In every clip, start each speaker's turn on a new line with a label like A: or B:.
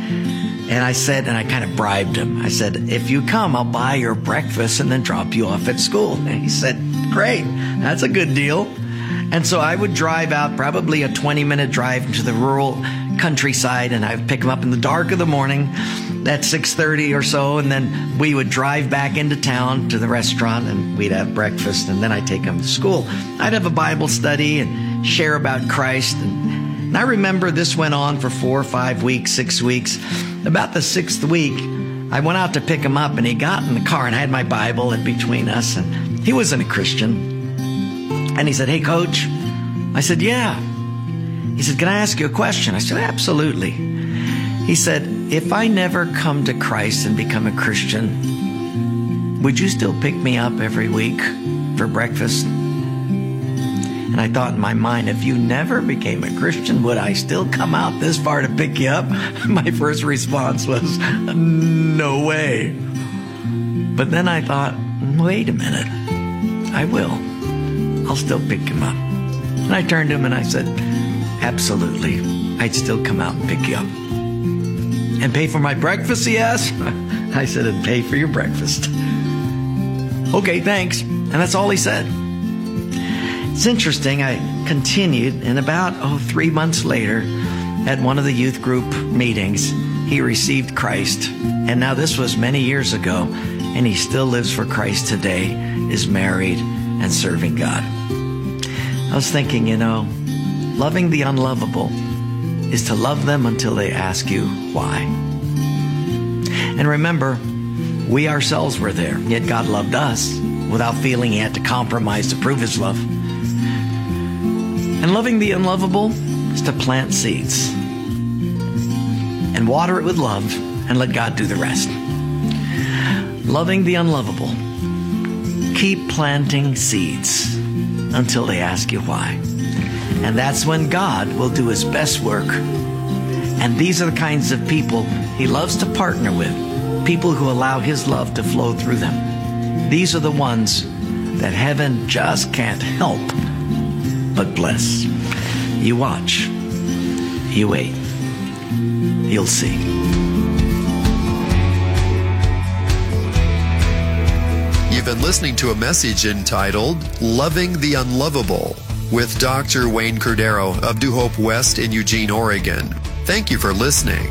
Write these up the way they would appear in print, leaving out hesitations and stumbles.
A: And I said, and I kind of bribed him. I said, if you come, I'll buy your breakfast and then drop you off at school. And he said, great, that's a good deal. And so I would drive out, probably a 20-minute drive to the rural countryside, and I would pick him up in the dark of the morning at 6:30 or so, and then we would drive back into town to the restaurant, and we'd have breakfast, and then I'd take him to school. I'd have a Bible study and share about Christ. And I remember this went on for 4 or 5 weeks, 6 weeks. About the 6th week, I went out to pick him up, and he got in the car, and I had my Bible in between us, and he wasn't a Christian. And he said, hey, Coach. I said, yeah. He said, can I ask you a question? I said, absolutely. He said, if I never come to Christ and become a Christian, would you still pick me up every week for breakfast? And I thought in my mind, if you never became a Christian, would I still come out this far to pick you up? My first response was, no way. But then I thought, wait a minute, I will. I'll still pick him up. And I turned to him and I said, absolutely, I'd still come out and pick you up. And pay for my breakfast, he asked. I said, and pay for your breakfast. Okay, thanks. And that's all he said. It's interesting, I continued, and about 3 months later, at one of the youth group meetings, he received Christ. And now this was many years ago, and he still lives for Christ today, is married, and serving God. I was thinking, loving the unlovable is to love them until they ask you why. And remember, we ourselves were there, yet God loved us without feeling he had to compromise to prove his love. And loving the unlovable is to plant seeds and water it with love and let God do the rest. Loving the unlovable. Keep planting seeds until they ask you why. And that's when God will do his best work. And these are the kinds of people he loves to partner with, people who allow his love to flow through them. These are the ones that heaven just can't help but bless. You watch, you wait, you'll see.
B: You've been listening to a message entitled Loving the Unlovable with Dr. Wayne Cordero of New Hope West in Eugene, Oregon. Thank you for listening.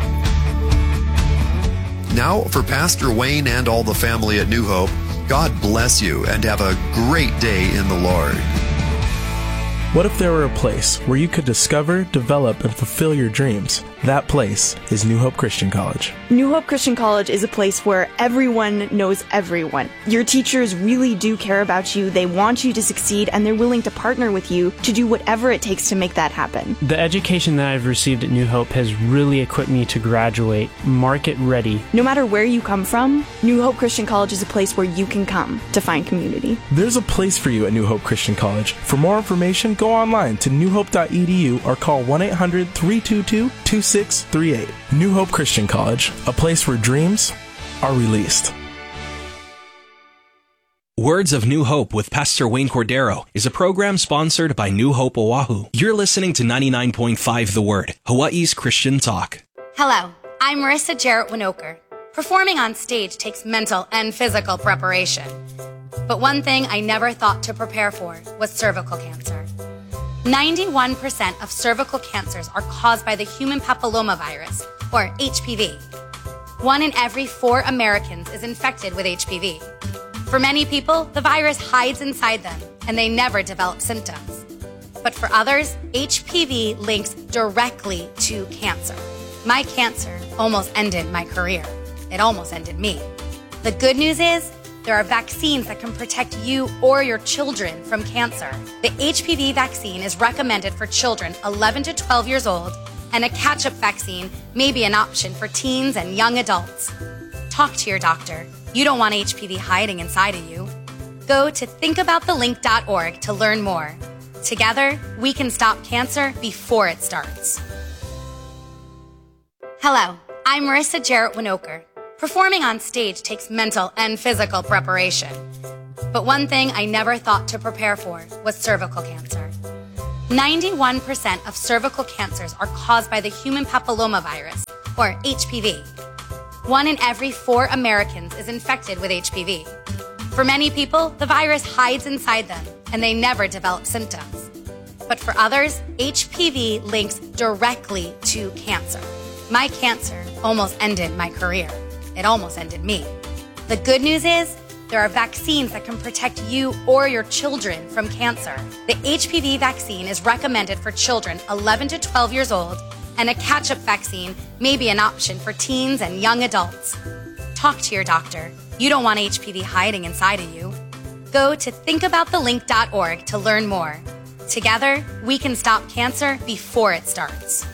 B: Now, for Pastor Wayne and all the family at New Hope, God bless you and have a great day in the Lord.
C: What if there were a place where you could discover, develop, and fulfill your dreams? That place is New Hope Christian College.
D: New Hope Christian College is a place where everyone knows everyone. Your teachers really do care about you, they want you to succeed, and they're willing to partner with you to do whatever it takes to make that happen.
E: The education that I've received at New Hope has really equipped me to graduate market ready.
D: No matter where you come from, New Hope Christian College is a place where you can come to find community.
C: There's a place for you at New Hope Christian College. For more information, go online to newhope.edu or call 1-800-322-2638. New Hope Christian College, a place where dreams are released.
F: Words of New Hope with Pastor Wayne Cordero is a program sponsored by New Hope Oahu. You're listening to 99.5 The Word, Hawaii's Christian talk.
G: Hello, I'm Marissa Jarrett Winoker. Performing on stage takes mental and physical preparation. But one thing I never thought to prepare for was cervical cancer. 91% of cervical cancers are caused by the human papillomavirus, or HPV. 1 in every 4 Americans is infected with HPV. For many people, the virus hides inside them, and they never develop symptoms. But for others, HPV links directly to cancer. My cancer almost ended my career. It almost ended me. The good news is, there are vaccines that can protect you or your children from cancer. The HPV vaccine is recommended for children 11 to 12 years old, and a catch-up vaccine may be an option for teens and young adults. Talk to your doctor. You don't want HPV hiding inside of you. Go to thinkaboutthelink.org to learn more. Together, we can stop cancer before it starts. Hello, I'm Marissa Jarrett Winoker. Performing on stage takes mental and physical preparation. But one thing I never thought to prepare for was cervical cancer. 91% of cervical cancers are caused by the human papillomavirus, or HPV. 1 in every 4 Americans is infected with HPV. For many people, the virus hides inside them and they never develop symptoms. But for others, HPV links directly to cancer. My cancer almost ended my career. It almost ended me. The good news is, there are vaccines that can protect you or your children from cancer. The HPV vaccine is recommended for children 11 to 12 years old, and a catch-up vaccine may be an option for teens and young adults. Talk to your doctor. You don't want HPV hiding inside of you. Go to thinkaboutthelink.org to learn more. Together, we can stop cancer before it starts.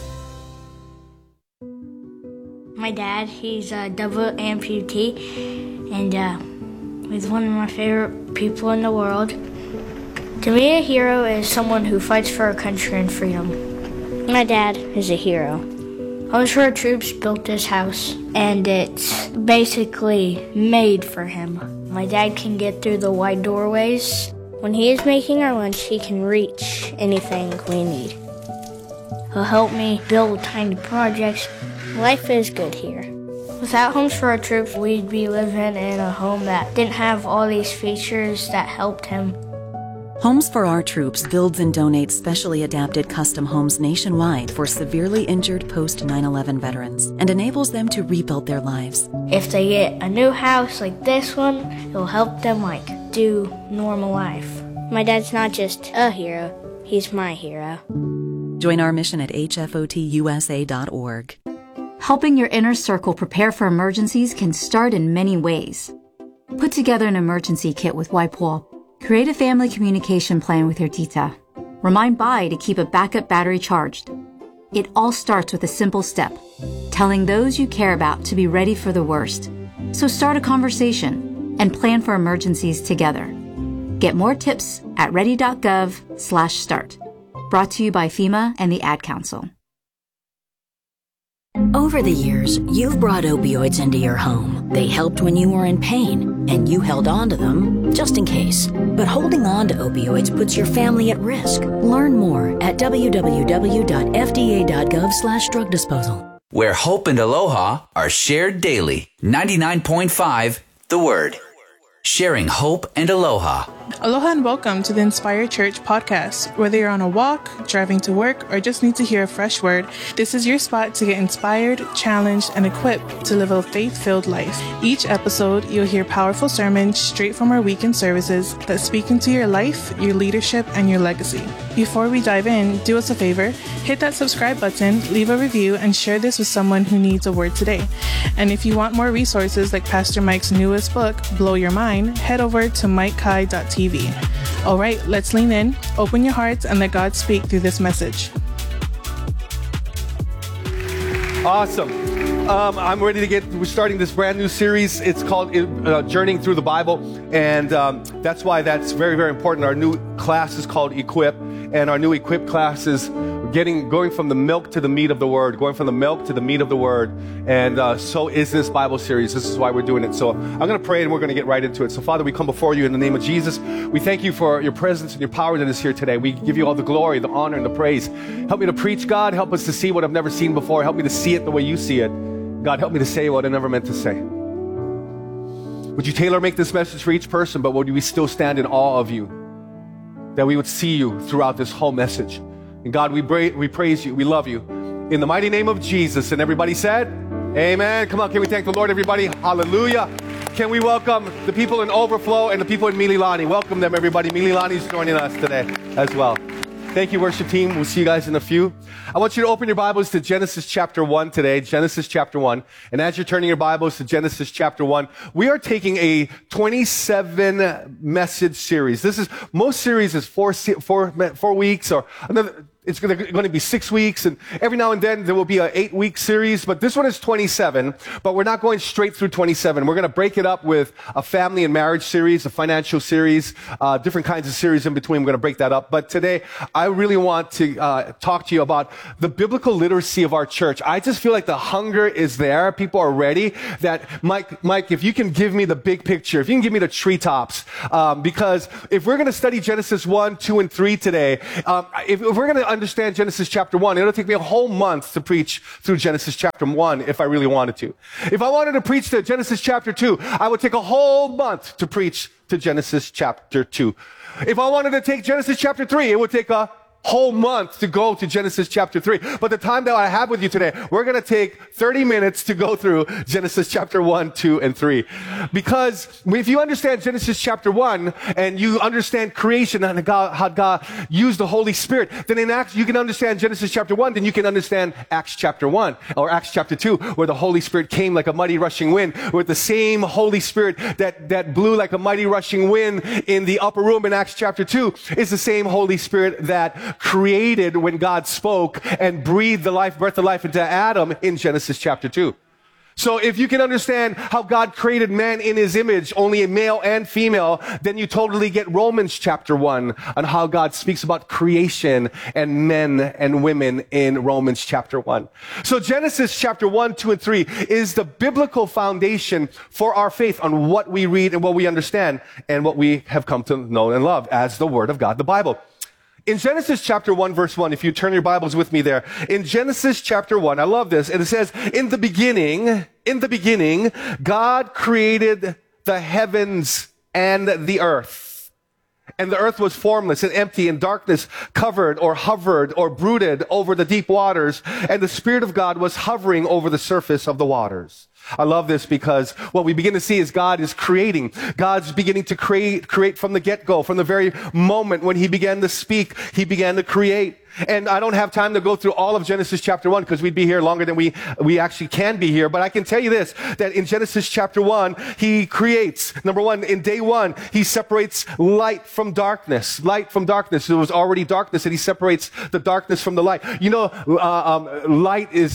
H: My dad, he's a double amputee, and he's one of my favorite people in the world. To me, a hero is someone who fights for our country and freedom. My dad is a hero. Homes for Our Troops built this house, and it's basically made for him. My dad can get through the wide doorways. When he is making our lunch, he can reach anything we need. He'll help me build tiny projects. Life is good here. Without Homes for Our Troops, we'd be living in a home that didn't have all these features that helped him.
I: Homes for Our Troops builds and donates specially adapted custom homes nationwide for severely injured post-9/11 veterans and enables them to rebuild their lives.
H: If they get a new house like this one, it'll help them do normal life. My dad's not just a hero, he's my hero.
I: Join our mission at hfotusa.org.
J: Helping your inner circle prepare for emergencies can start in many ways. Put together an emergency kit with Waipo. Create a family communication plan with your tita. Remind Bai to keep a backup battery charged. It all starts with a simple step, telling those you care about to be ready for the worst. So start a conversation and plan for emergencies together. Get more tips at ready.gov/start. Brought to you by FEMA and the Ad Council.
K: Over the years, you've brought opioids into your home. They helped when you were in pain, and you held on to them just in case. But holding on to opioids puts your family at risk. Learn more at www.fda.gov/drug disposal.
L: Where hope and aloha are shared daily. 99.5 The Word. Sharing hope and aloha.
C: Aloha and welcome to the Inspired Church podcast. Whether you're on a walk, driving to work, or just need to hear a fresh word, this is your spot to get inspired, challenged, and equipped to live a faith-filled life. Each episode, you'll hear powerful sermons straight from our weekend services that speak into your life, your leadership, and your legacy. Before we dive in, do us a favor, hit that subscribe button, leave a review, and share this with someone who needs a word today. And if you want more resources like Pastor Mike's newest book, Blow Your Mind, head over to mikekai.tv. All right, let's lean in, open your hearts, and let God speak through this message.
M: Awesome. I'm ready to we're starting this brand new series. It's called Journeying Through the Bible. And that's why that's very, very important. Our new class is called Equip. And our new Equip class is going from the milk to the meat of the Word, going from the milk to the meat of the Word. And so is this Bible series. This is why we're doing it. So I'm going to pray and we're going to get right into it. So Father, we come before you in the name of Jesus. We thank you for your presence and your power that is here today. We give you all the glory, the honor, and the praise. Help me to preach, God. Help us to see what I've never seen before. Help me to see it the way you see it. God, help me to say what I never meant to say. Would you make this message for each person, but would we still stand in awe of you? That we would see you throughout this whole message. And God, we praise you. We love you. In the mighty name of Jesus. And everybody said, amen. Come on, can we thank the Lord, everybody? Hallelujah. Can we welcome the people in Overflow and the people in Mililani? Welcome them, everybody. Mililani's joining us today as well. Thank you, worship team. We'll see you guys in a few. I want you to open your Bibles to Genesis chapter 1 today. Genesis chapter 1. And as you're turning your Bibles to Genesis chapter 1, we are taking a 27 message series. Most series is four weeks or another. It's going to be 6 weeks, and every now and then there will be an 8-week series, but this one is 27, but we're not going straight through 27. We're going to break it up with a family and marriage series, a financial series, different kinds of series in between. We're going to break that up. But today, I really want to talk to you about the biblical literacy of our church. I just feel like the hunger is there. People are ready. That, Mike, if you can give me the big picture, if you can give me the treetops, because if we're going to study Genesis 1, 2, and 3 today, if we're going to understand Genesis chapter 1, it'll take me a whole month to preach through Genesis chapter 1 if I really wanted to. If I wanted to preach to Genesis chapter 2, I would take a whole month to preach to Genesis chapter 2. If I wanted to take Genesis chapter 3, it would take a whole month to go to Genesis chapter 3. But the time that I have with you today, we're going to take 30 minutes to go through Genesis chapter 1, 2, and 3. Because if you understand Genesis chapter 1 and you understand creation and how God used the Holy Spirit, then in Acts, you can understand Genesis chapter 1, then you can understand Acts chapter 1 or Acts chapter 2, where the Holy Spirit came like a mighty rushing wind, with the same Holy Spirit that blew like a mighty rushing wind in the upper room in Acts chapter 2 is the same Holy Spirit that created when God spoke and breathed the breath of life into Adam in Genesis chapter 2. So if you can understand how God created man in his image, only a male and female, then you totally get Romans chapter 1 on how God speaks about creation and men and women in Romans chapter 1. So Genesis chapter 1, 2, and 3 is the biblical foundation for our faith on what we read and what we understand and what we have come to know and love as the Word of God, the Bible. In Genesis chapter 1, verse 1, if you turn your Bibles with me there, in Genesis chapter 1, I love this, and it says, in the beginning, God created the heavens and the earth. And the earth was formless and empty, and darkness covered or hovered or brooded over the deep waters, and the Spirit of God was hovering over the surface of the waters. I love this because what we begin to see is God is creating. God's beginning to create from the get-go. From the very moment when he began to speak, he began to create. And I don't have time to go through all of Genesis chapter 1 because we'd be here longer than we actually can be here. But I can tell you this, that in Genesis chapter 1, he creates. Number one, in day 1, he separates light from darkness. Light from darkness. There was already darkness, and he separates the darkness from the light. You know, light is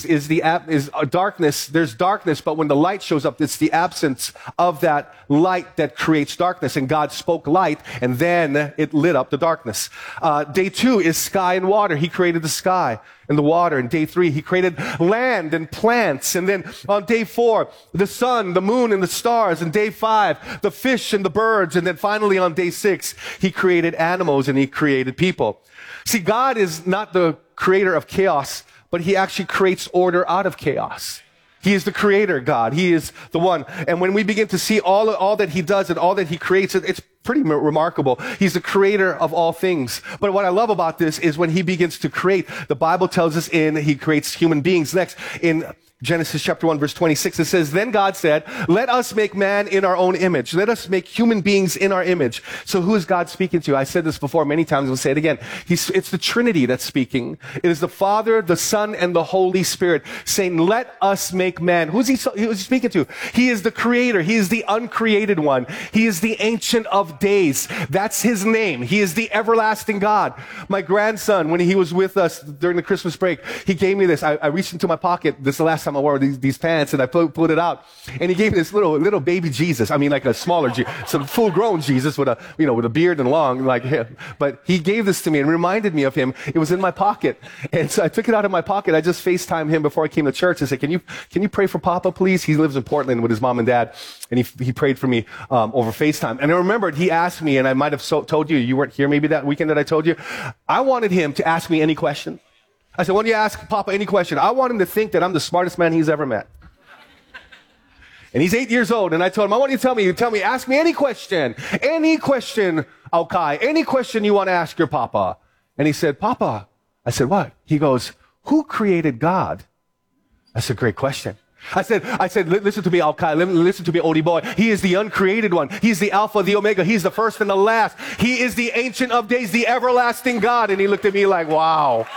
M: darkness. There's darkness, but when the light shows up, it's the absence of that light that creates darkness. And God spoke light, and then it lit up the darkness. Day 2 is sky and water. He created the sky and the water. In day 3, he created land and plants. And then on day 4, the sun, the moon, and the stars. And day 5, the fish and the birds. And then finally on day 6, he created animals and he created people. See, God is not the creator of chaos, but he actually creates order out of chaos. He is the creator God. He is the one. And when we begin to see all that he does and all that he creates, it's pretty remarkable. He's the creator of all things. But what I love about this is when he begins to create, the Bible tells us he creates human beings. Next, in Genesis chapter 1, verse 26, it says, then God said, let us make man in our own image. Let us make human beings in our image. So who is God speaking to? I said this before many times. I'll say it again. It's the Trinity that's speaking. It is the Father, the Son, and the Holy Spirit saying, let us make man. Who's he speaking to? He is the creator. He is the uncreated one. He is the Ancient of Days. That's his name. He is the everlasting God. My grandson, when he was with us during the Christmas break, he gave me this. I reached into my pocket. This is the last time I wore these pants, and I pulled it out, and he gave me this little baby Jesus. I mean, like a smaller Jesus, some full-grown Jesus with a beard and long like him. But he gave this to me and reminded me of him. It was in my pocket, and so I took it out of my pocket. I just FaceTimed him before I came to church and said, "Can you pray for Papa, please?" He lives in Portland with his mom and dad, and he prayed for me over FaceTime. And I remembered he asked me, and I might have told you weren't here maybe that weekend that I told you. I wanted him to ask me any question. I said, when you ask Papa any question, I want him to think that I'm the smartest man he's ever met. And he's 8 years old, and I told him, I want you to tell me, ask me any question, Alkai, any question you want to ask your Papa. And he said, Papa. I said, what? He goes, who created God? That's a great question. I said, listen to me, Alkai, listen to me, oldie boy. He is the uncreated one. He's the Alpha, the Omega. He's the first and the last. He is the Ancient of Days, the everlasting God. And he looked at me like, wow.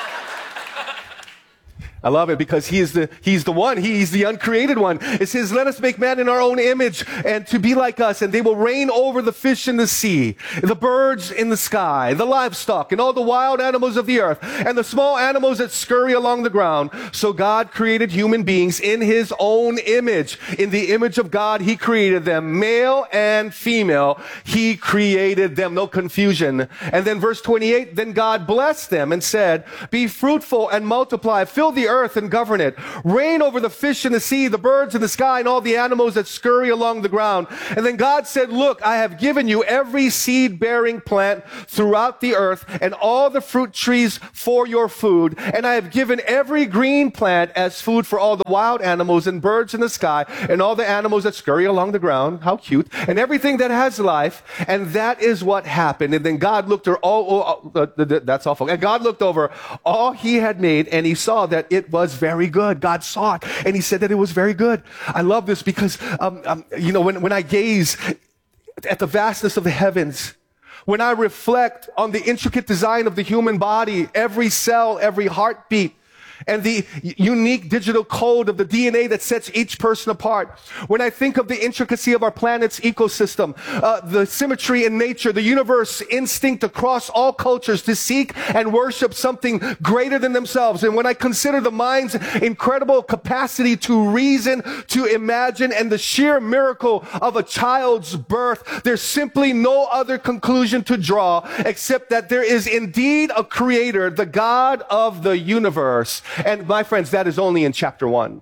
M: I love it because he's the one. He's the uncreated one. It says, let us make man in our own image and to be like us, and they will reign over the fish in the sea, the birds in the sky, the livestock, and all the wild animals of the earth, and the small animals that scurry along the ground. So God created human beings in his own image. In the image of God, he created them, male and female. He created them. No confusion. And then verse 28, then God blessed them and said, be fruitful and multiply, fill the earth and govern it. Reign over the fish in the sea, the birds in the sky, and all the animals that scurry along the ground. And then God said, look, I have given you every seed-bearing plant throughout the earth and all the fruit trees for your food. And I have given every green plant as food for all the wild animals and birds in the sky and all the animals that scurry along the ground. How cute. And everything that has life. And that is what happened. And then God looked over that's awful. And God looked over all he had made, and he saw that it was very good. God saw it, and he said that it was very good. I love this because, when I gaze at the vastness of the heavens, when I reflect on the intricate design of the human body, every cell, every heartbeat, and the unique digital code of the DNA that sets each person apart. When I think of the intricacy of our planet's ecosystem, the symmetry in nature, the universe instinct across all cultures to seek and worship something greater than themselves. And when I consider the mind's incredible capacity to reason, to imagine, and the sheer miracle of a child's birth, there's simply no other conclusion to draw except that there is indeed a creator, the God of the universe. And my friends, that is only in chapter 1.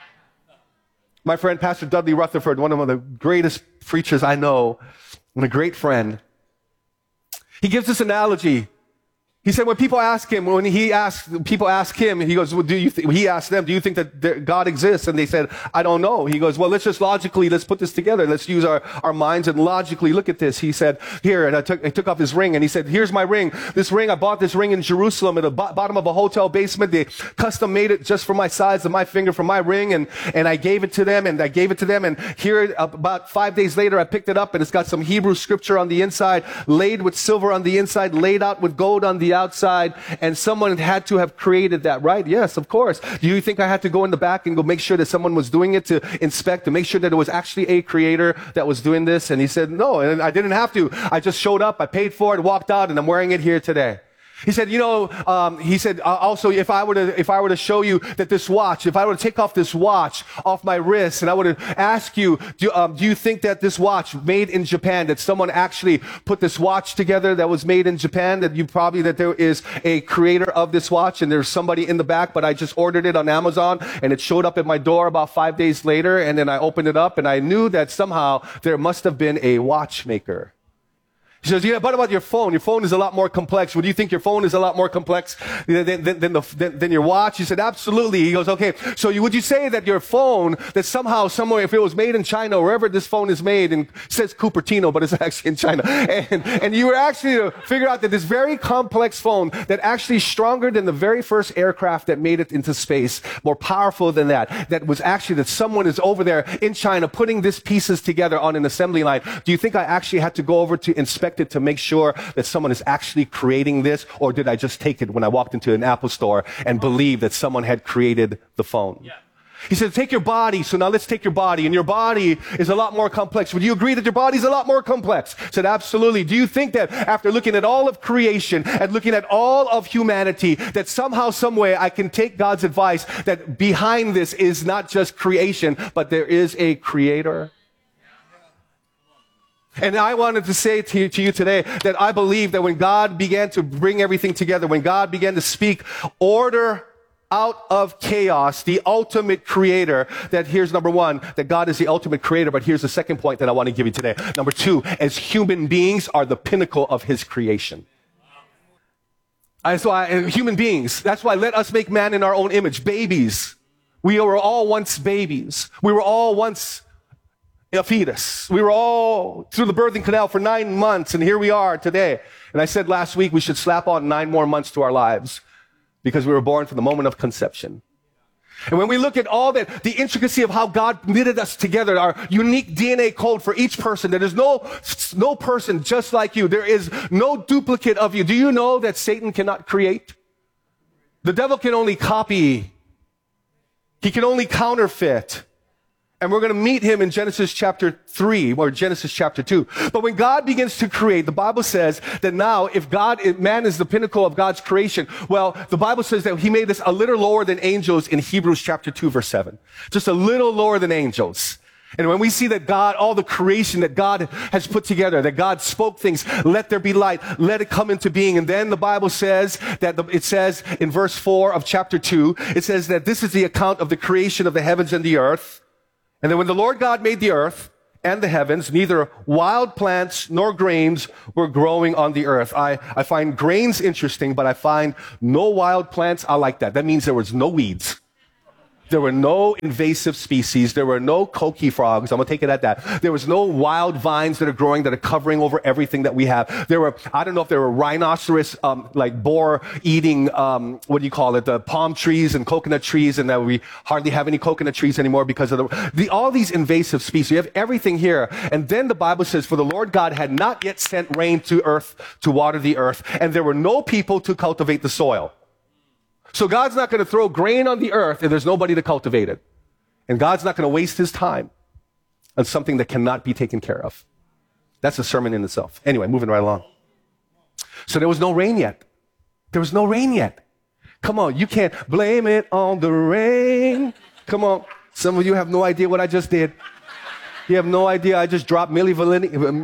M: My friend, Pastor Dudley Rutherford, one of the greatest preachers I know, and a great friend, he gives this analogy. He said when people ask him, people ask him, he goes, well, he asked them, do you think that God exists? And they said, I don't know. He goes, well, let's put this together. Let's use our minds and logically look at this. He said, here, and I took off his ring, and he said, here's my ring. This ring, I bought this ring in Jerusalem at the bottom of a hotel basement. They custom made it just for my size of my finger for my ring, and I gave it to them, and here, about 5 days later, I picked it up, and it's got some Hebrew scripture on the inside, laid with silver on the inside, laid out with gold on the outside, and someone had to have created that, right? Yes, of course. Do you think I had to go in the back and go make sure that someone was doing it, to inspect, to make sure that it was actually a creator that was doing this? And he said, no, and I didn't have to. I just showed up, I paid for it, walked out, and I'm wearing it here today. He said, also, if I were to show you that this watch, if I were to take off this watch off my wrist, and I were to ask you, do you think that this watch made in Japan, that someone actually put this watch together that was made in Japan, that there is a creator of this watch, and there's somebody in the back, but I just ordered it on Amazon, and it showed up at my door about 5 days later, and then I opened it up, and I knew that somehow there must have been a watchmaker. He says, yeah, what about your phone? Your phone is a lot more complex. Would you think your phone is a lot more complex than your watch? He said, absolutely. He goes, okay, so would you say that your phone, that somehow, somewhere, if it was made in China, or wherever this phone is made, and it says Cupertino, but it's actually in China, and you were actually to figure out that this very complex phone, that actually stronger than the very first aircraft that made it into space, more powerful than that was actually that someone is over there in China putting these pieces together on an assembly line. Do you think I actually had to go over to inspect it to make sure that someone is actually creating this, or did I just take it when I walked into an Apple store and believe that someone had created the phone? Yeah. He said, take your body. So now let's take your body. And your body is a lot more complex. Would you agree that your body is a lot more complex? I said, absolutely. Do you think that after looking at all of creation and looking at all of humanity, that somehow, some way I can take God's advice that behind this is not just creation, but there is a creator? And I wanted to say to you today that I believe that when God began to bring everything together, when God began to speak order out of chaos, the ultimate creator, that here's number one, that God is the ultimate creator, but here's the second point that I want to give you today. Number two, as human beings are the pinnacle of his creation. Human beings, that's why let us make man in our own image. Babies. We were all once babies. We were all once a fetus. We were all through the birthing canal for 9 months, and here we are today. And I said last week we should slap on 9 more months to our lives because we were born from the moment of conception. And when we look at all that, the intricacy of how God knitted us together, our unique DNA code for each person, there is no person just like you. There is no duplicate of you. Do you know that Satan cannot create? The devil can only copy. He can only counterfeit. And we're going to meet him in Genesis chapter 3 or Genesis chapter 2. But when God begins to create, the Bible says that now if man is the pinnacle of God's creation, well, the Bible says that he made us a little lower than angels in Hebrews chapter 2 verse 7. Just a little lower than angels. And when we see that God, all the creation that God has put together, that God spoke things, let there be light, let it come into being. And then the Bible says that it says in verse 4 of chapter 2, it says that this is the account of the creation of the heavens and the earth. And then when the Lord God made the earth and the heavens, neither wild plants nor grains were growing on the earth. I find grains interesting, but I find no wild plants. I like that. That means there was no weeds. There were no invasive species. There were no coqui frogs. I'm going to take it at that. There was no wild vines that are growing that are covering over everything that we have. There were, I don't know if there were rhinoceros, like boar eating, what do you call it? The palm trees and coconut trees, and that we hardly have any coconut trees anymore because of all these invasive species. You have everything here. And then the Bible says, for the Lord God had not yet sent rain to earth to water the earth, and there were no people to cultivate the soil. So God's not going to throw grain on the earth if there's nobody to cultivate it. And God's not going to waste his time on something that cannot be taken care of. That's a sermon in itself. Anyway, moving right along. So there was no rain yet. There was no rain yet. Come on, you can't blame it on the rain. Come on. Some of you have no idea what I just did. You have no idea. I just dropped Milli Vanilli,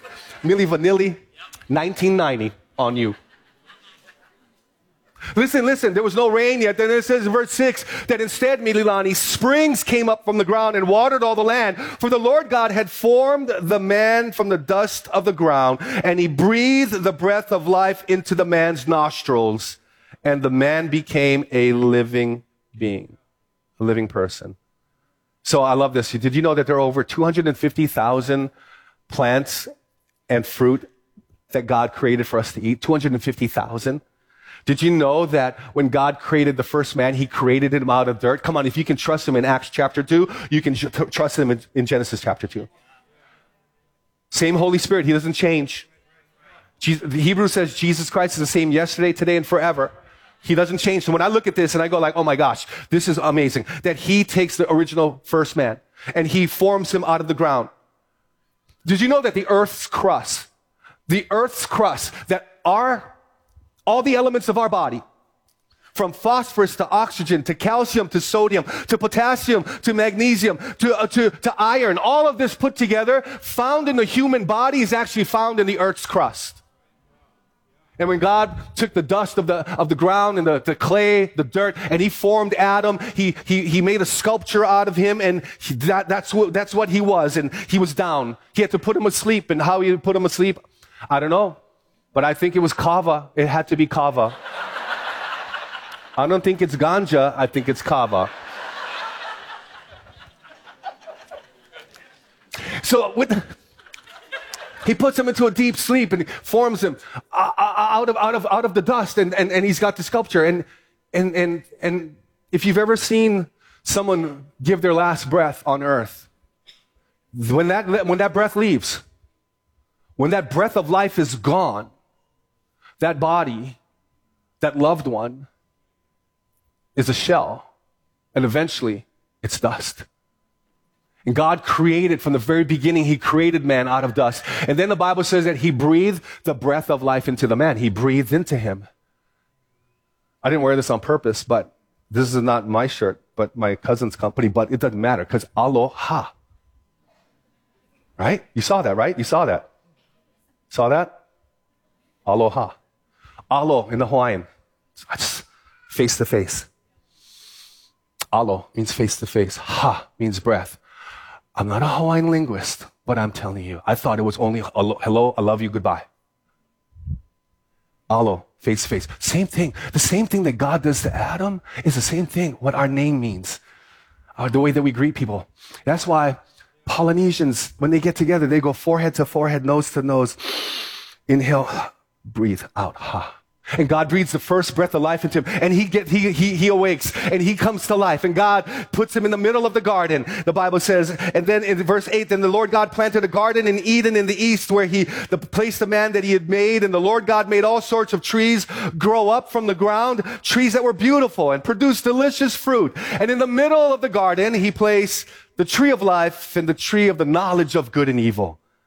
M: 1990 on you. Listen, there was no rain yet. Then it says in verse 6 that instead, Mililani, springs came up from the ground and watered all the land. For the Lord God had formed the man from the dust of the ground, and he breathed the breath of life into the man's nostrils, and the man became a living being, a living person. So I love this. Did you know that there are over 250,000 plants and fruit that God created for us to eat? 250,000. Did you know that when God created the first man, he created him out of dirt? Come on, if you can trust him in Acts chapter 2, you can trust him in Genesis chapter 2. Same Holy Spirit, he doesn't change. The Hebrew says Jesus Christ is the same yesterday, today, and forever. He doesn't change. So when I look at this and I go like, oh my gosh, this is amazing. That he takes the original first man and he forms him out of the ground. Did you know that the earth's crust, that all the elements of our body, from phosphorus to oxygen to calcium to sodium to potassium to magnesium to iron, all of this put together, found in the human body, is actually found in the earth's crust. And when God took the dust of the ground and the clay, the dirt, and he formed Adam, he made a sculpture out of him, and that's what he was, and he was down. He had to put him asleep, and how he put him asleep, I don't know. But I think it was kava. It had to be kava. I don't think it's ganja. I think it's kava. So he puts him into a deep sleep and forms him out of the dust, and he's got the sculpture. And if you've ever seen someone give their last breath on earth, when that breath leaves, when that breath of life is gone, that body, that loved one, is a shell, and eventually it's dust. And God created, from the very beginning, he created man out of dust. And then the Bible says that he breathed the breath of life into the man. He breathed into him. I didn't wear this on purpose, but this is not my shirt, but my cousin's company, but it doesn't matter, because aloha. Right? You saw that, right? You saw that. Saw that? Aloha. Alo in the Hawaiian. Just face to face. Alo means face to face. Ha means breath. I'm not a Hawaiian linguist, but I'm telling you, I thought it was only hello, I love you, goodbye. Alo, face to face. Same thing. The same thing that God does to Adam is the same thing what our name means. The way that we greet people. That's why Polynesians, when they get together, they go forehead to forehead, nose to nose. Inhale, breathe out, ha. And God breathes the first breath of life into him, and he awakes, and he comes to life, and God puts him in the middle of the garden, the Bible says. And then in verse 8, then the Lord God planted a garden in Eden in the east, where he placed the man that he had made, and the Lord God made all sorts of trees grow up from the ground, trees that were beautiful and produced delicious fruit. And in the middle of the garden, he placed the tree of life and the tree of the knowledge of good and evil.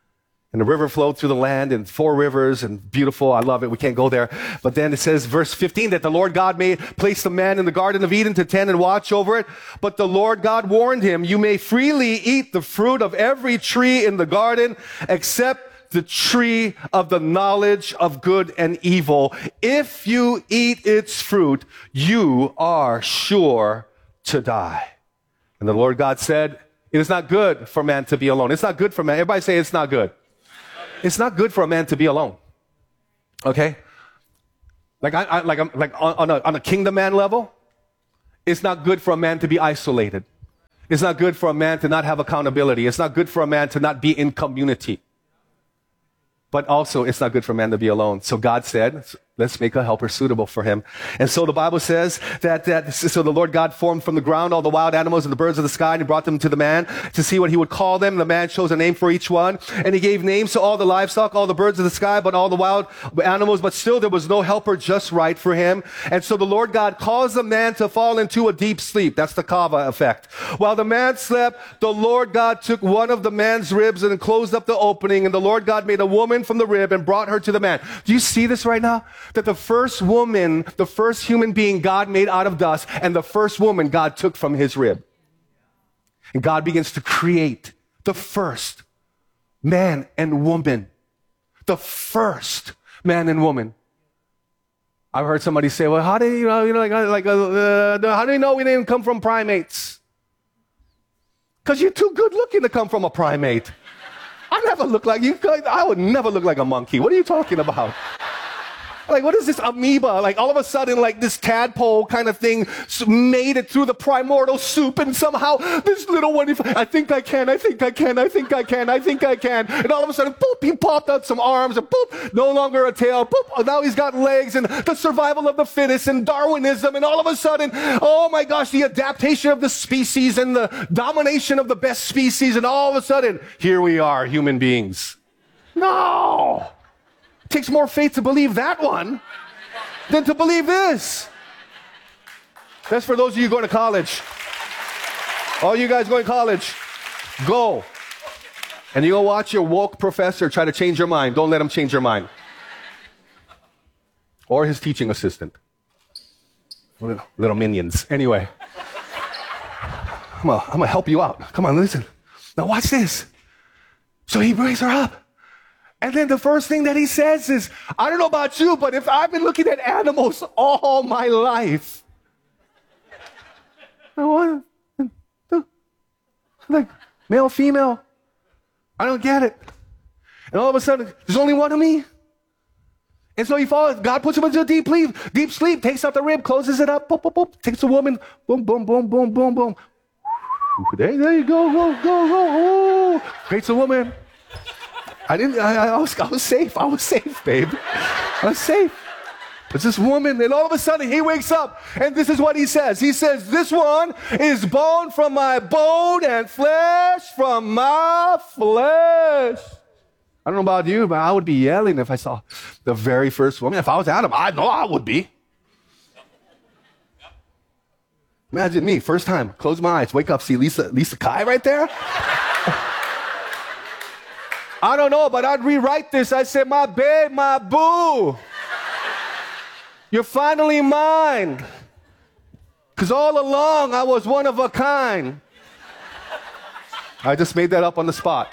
M: And the river flowed through the land and 4 rivers and beautiful. I love it. We can't go there. But then it says, verse 15, that the Lord God placed the man in the Garden of Eden to tend and watch over it. But the Lord God warned him, you may freely eat the fruit of every tree in the garden except the tree of the knowledge of good and evil. If you eat its fruit, you are sure to die. And the Lord God said, it is not good for man to be alone. It's not good for man. Everybody say it's not good. It's not good for a man to be alone. Okay? Like on a kingdom man level, it's not good for a man to be isolated. It's not good for a man to not have accountability. It's not good for a man to not be in community. But also, it's not good for a man to be alone. So God said, let's make a helper suitable for him. And so the Bible says so the Lord God formed from the ground all the wild animals and the birds of the sky, and he brought them to the man to see what he would call them. The man chose a name for each one. And he gave names to all the livestock, all the birds of the sky, but all the wild animals. But still there was no helper just right for him. And so the Lord God caused the man to fall into a deep sleep. That's the Kava effect. While the man slept, the Lord God took one of the man's ribs and closed up the opening. And the Lord God made a woman from the rib and brought her to the man. Do you see this right now? That the first woman, the first human being God made out of dust, and the first woman God took from his rib. And God begins to create the first man and woman. The first man and woman. I've heard somebody say, well, how do you know, how do you know we didn't come from primates? Because you're too good looking to come from a primate. I never look like you. I would never look like a monkey. What are you talking about? Like, what is this amoeba? Like, all of a sudden, like, this tadpole kind of thing made it through the primordial soup, and somehow this little one, I think I can. And all of a sudden, boop, he popped out some arms, and boop, no longer a tail, boop, now he's got legs, and the survival of the fittest, and Darwinism, and all of a sudden, oh my gosh, the adaptation of the species, and the domination of the best species, and all of a sudden, here we are, human beings. No! It takes more faith to believe that one than to believe this. That's for those of you going to college. All you guys going to college, go. And you go watch your woke professor try to change your mind. Don't let him change your mind. Or his teaching assistant. Little minions. Anyway. I'm going to help you out. Come on, listen. Now watch this. So he brings her up. And then the first thing that he says is, I don't know about you, but if I've been looking at animals all my life, like male, female, I don't get it. And all of a sudden, there's only one of me. And so he falls, God puts him into a deep sleep, takes out the rib, closes it up, boop, boop, boop, takes the woman, boom, boom, boom, boom, boom, boom. There you go. Creates a woman. I was safe. I was safe, babe. I was safe. It's this woman, and all of a sudden he wakes up, and this is what he says. He says, this one is bone from my bone and flesh from my flesh. I don't know about you, but I would be yelling if I saw the very first woman. If I was Adam, I know I would be. Imagine me, first time, close my eyes, wake up, see Lisa Kai right there. I don't know, but I'd rewrite this. I'd say, my babe, my boo, you're finally mine. Because all along, I was one of a kind. I just made that up on the spot.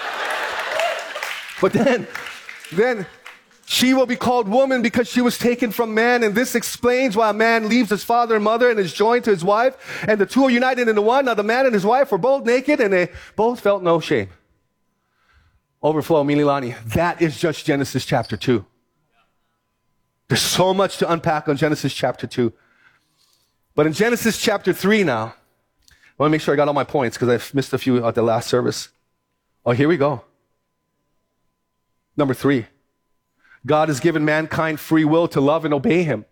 M: But then she will be called woman because she was taken from man. And this explains why a man leaves his father and mother and is joined to his wife. And the two are united into one. Now the man and his wife were both naked and they both felt no shame. Overflow, Mililani. That is just Genesis chapter 2. There's so much to unpack on Genesis chapter 2. But in Genesis chapter 3 now, I want to make sure I got all my points because I've missed a few at the last service. Oh, here we go. Number 3. God has given mankind free will to love and obey him.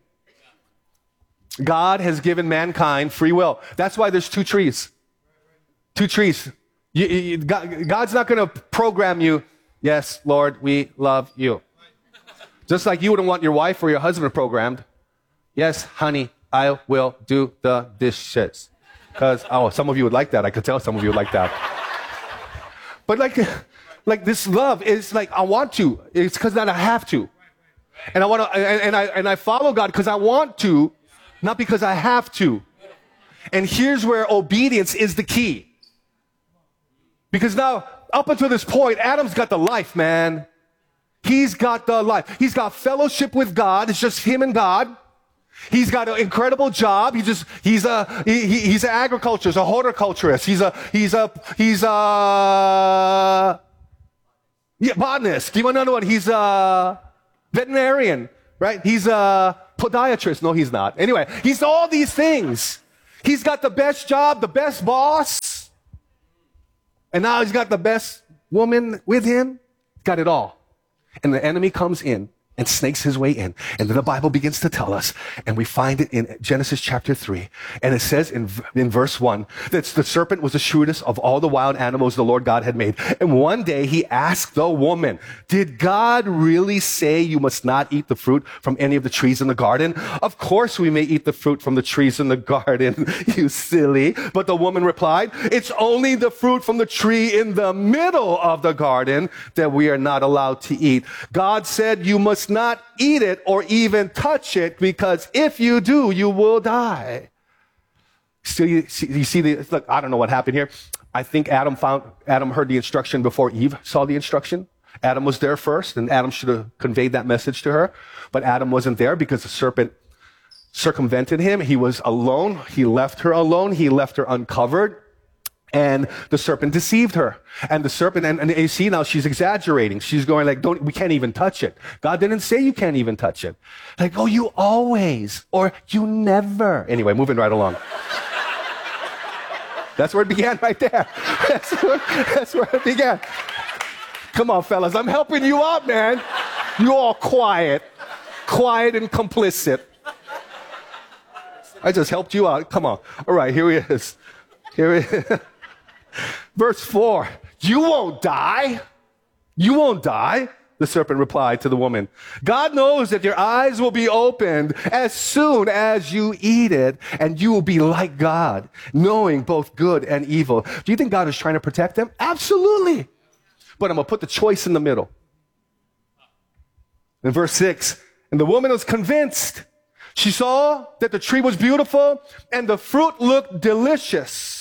M: God has given mankind free will. That's why there's 2 trees. 2 trees. God's not going to program you, yes, Lord, we love you. Just like you wouldn't want your wife or your husband programmed, yes, honey, I will do the dishes. Because, some of you would like that. I could tell some of you would like that. But Like this love is like, I want to. It's because that I have to. And I want to, and I follow God because I want to, not because I have to. And here's where obedience is the key. Because now, up until this point, Adam's got the life, man. He's got the life. He's got fellowship with God. It's just him and God. He's got an incredible job. He's an agriculturist, a horticulturist. He's a botanist. Do you want to know what? He's a veterinarian, right? He's a podiatrist. No, he's not. Anyway, he's all these things. He's got the best job, the best boss. And now he's got the best woman with him. He's got it all. And the enemy comes in and snakes his way in. And then the Bible begins to tell us, and we find it in Genesis chapter 3. And it says in verse 1 that the serpent was the shrewdest of all the wild animals the Lord God had made. And one day he asked the woman, did God really say you must not eat the fruit from any of the trees in the garden? Of course we may eat the fruit from the trees in the garden, you silly. But the woman replied, it's only the fruit from the tree in the middle of the garden that we are not allowed to eat. God said you must not eat it or even touch it, because if you do, you will die. So you see look, I don't know what happened here. I think Adam heard the instruction before Eve saw the instruction. Adam was there first, and Adam should have conveyed that message to her. But Adam wasn't there because the serpent circumvented him. He was alone. He left her alone. He left her uncovered. And the serpent deceived her. And the serpent, and you see now she's exaggerating. She's going like, we can't even touch it. God didn't say you can't even touch it. Like, oh, you always, or you never. Anyway, moving right along. That's where it began right there. That's where it began. Come on, fellas. I'm helping you out, man. You all quiet and complicit. I just helped you out. Come on. All right, here he is. Here he is. Verse 4, you won't die. You won't die, the serpent replied to the woman. God knows that your eyes will be opened as soon as you eat it, and you will be like God, knowing both good and evil. Do you think God is trying to protect them? Absolutely. But I'm going to put the choice in the middle. In verse 6, and the woman was convinced. She saw that the tree was beautiful and the fruit looked delicious.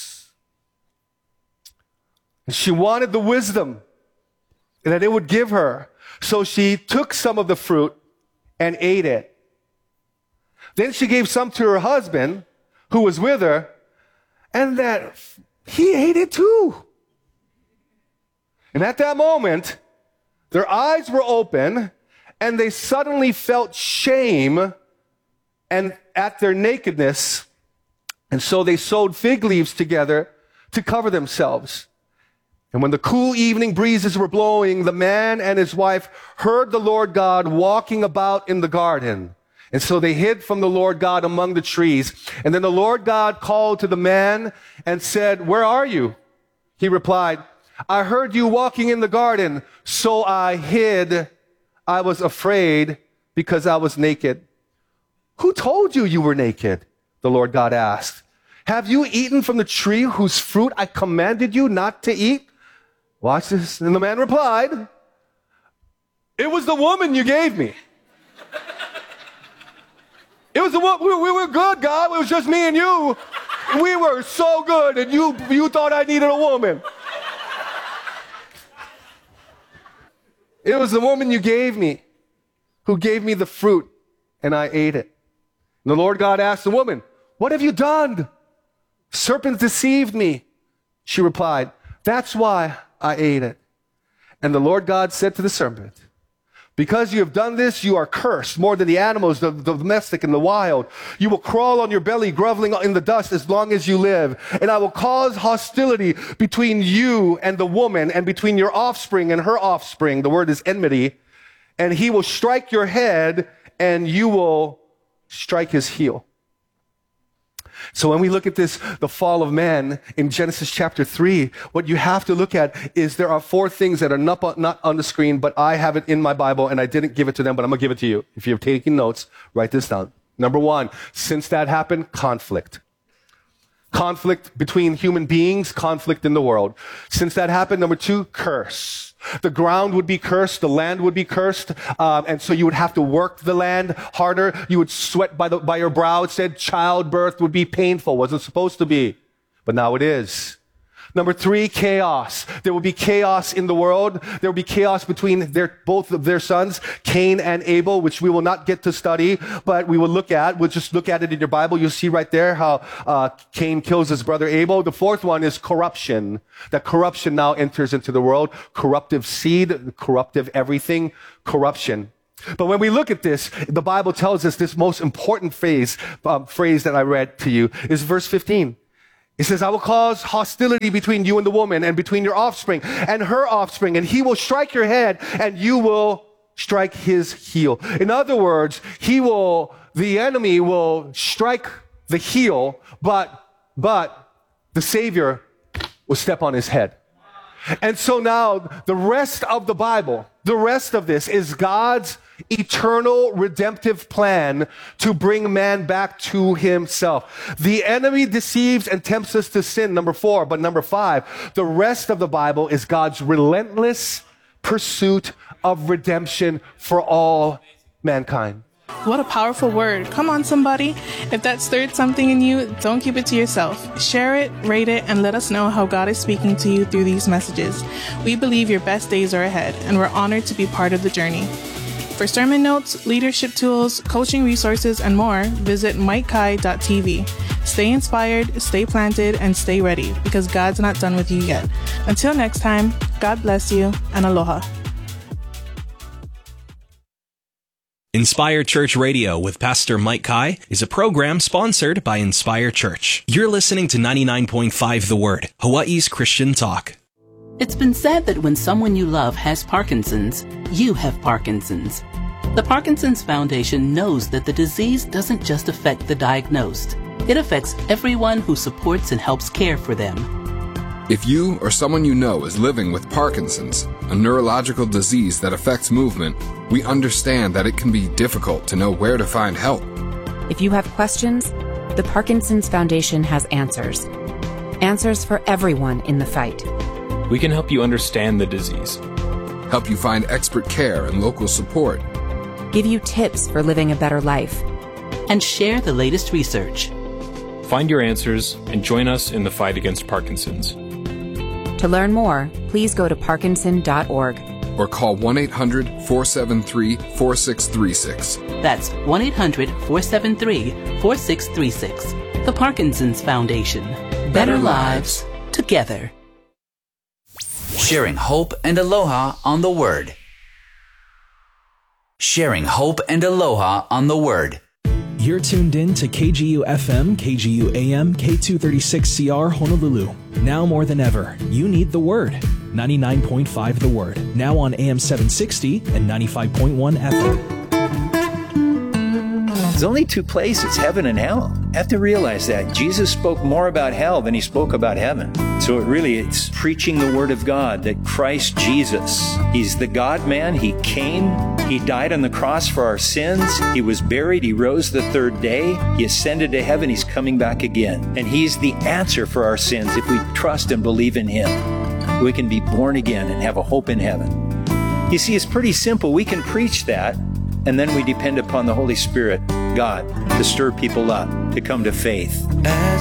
M: She wanted the wisdom that it would give her. So she took some of the fruit and ate it. Then she gave some to her husband who was with her, and that he ate it too. And at that moment, their eyes were open and they suddenly felt shame and at their nakedness. And so they sewed fig leaves together to cover themselves. And when the cool evening breezes were blowing, the man and his wife heard the Lord God walking about in the garden. And so they hid from the Lord God among the trees. And then the Lord God called to the man and said, where are you? He replied, I heard you walking in the garden, so I hid. I was afraid because I was naked. Who told you you were naked? The Lord God asked. Have you eaten from the tree whose fruit I commanded you not to eat? Watch this. And the man replied, it was the woman you gave me. It was the woman. We were good, God. It was just me and you. We were so good, and you thought I needed a woman. It was the woman you gave me who gave me the fruit, and I ate it. And the Lord God asked the woman, what have you done? Serpents deceived me. She replied, that's why I ate it. And the Lord God said to the serpent, because you have done this, you are cursed more than the animals, the domestic and the wild. You will crawl on your belly, groveling in the dust as long as you live. And I will cause hostility between you and the woman, and between your offspring and her offspring. The word is enmity. And he will strike your head, and you will strike his heel. So when we look at this, the fall of man in Genesis chapter 3, what you have to look at is there are 4 things that are not on the screen, but I have it in my Bible, and I didn't give it to them, but I'm going to give it to you. If you're taking notes, write this down. Number 1, since that happened, conflict. Conflict between human beings, conflict in the world. Since that happened, number 2, curse. The ground would be cursed, the land would be cursed, and so you would have to work the land harder. You would sweat by your brow. It said childbirth would be painful. Wasn't supposed to be, but now it is. Number 3, chaos. There will be chaos in the world. There will be chaos between both of their sons, Cain and Abel, which we will not get to study, but we will look at. We'll just look at it in your Bible. You'll see right there how Cain kills his brother Abel. The 4th one is corruption. That corruption now enters into the world. Corruptive seed, corruptive everything, corruption. But when we look at this, the Bible tells us this most important phrase that I read to you is verse 15. It says, I will cause hostility between you and the woman and between your offspring and her offspring, and he will strike your head and you will strike his heel. In other words, the enemy will strike the heel, but the Savior will step on his head. And so now the rest of the Bible, the rest of this is God's eternal redemptive plan to bring man back to himself. The enemy deceives and tempts us to sin, number 4. But number 5, the rest of the Bible is God's relentless pursuit of redemption for all mankind.
N: What a powerful word. Come on, somebody. If that stirred something in you, don't keep it to yourself. Share it, rate it, and let us know how God is speaking to you through these messages. We believe your best days are ahead, and we're honored to be part of the journey. For sermon notes, leadership tools, coaching resources, and more, visit mikekai.tv. Stay inspired, stay planted, and stay ready, because God's not done with you yet. Until next time, God bless you, and aloha.
F: Inspire Church Radio with Pastor Mike Kai is a program sponsored by Inspire Church. You're listening to 99.5 The Word, Hawaii's Christian talk.
O: It's been said that when someone you love has Parkinson's, you have Parkinson's. The Parkinson's Foundation knows that the disease doesn't just affect the diagnosed. It affects everyone who supports and helps care for them.
P: If you or someone you know is living with Parkinson's, a neurological disease that affects movement, we understand that it can be difficult to know where to find help.
Q: If you have questions, the Parkinson's Foundation has answers. Answers for everyone in the fight.
R: We can help you understand the disease,
P: help you find expert care and local support,
Q: give you tips for living a better life,
O: and share the latest research.
R: Find your answers and join us in the fight against Parkinson's.
Q: To learn more, please go to parkinson.org
P: or call 1-800-473-4636.
O: That's 1-800-473-4636. The Parkinson's Foundation. Better lives together.
L: Sharing hope and aloha on the Word. Sharing hope and aloha on the Word.
S: You're tuned in to KGU FM, KGU AM, K236CR Honolulu. Now more than ever, you need the Word. 99.5 The Word. Now on AM 760 and 95.1 FM.
T: There's only 2 places, heaven and hell. You have to realize that. Jesus spoke more about hell than he spoke about heaven. So it's preaching the word of God, that Christ Jesus, he's the God-man. He came, he died on the cross for our sins. He was buried, he rose the 3rd day. He ascended to heaven, he's coming back again. And he's the answer for our sins. If we trust and believe in him, we can be born again and have a hope in heaven. You see, it's pretty simple. We can preach that, and then we depend upon the Holy Spirit, God, to stir people up, to come to faith.